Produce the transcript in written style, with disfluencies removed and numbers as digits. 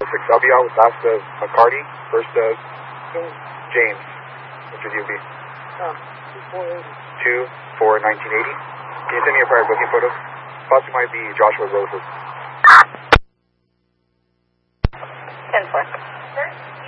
6. I'll be out with last of McCarty, first of James. Which would you be? 2 for 1980. Can you send me a prior booking photo? Possibly might be Joshua Roses. 10-4.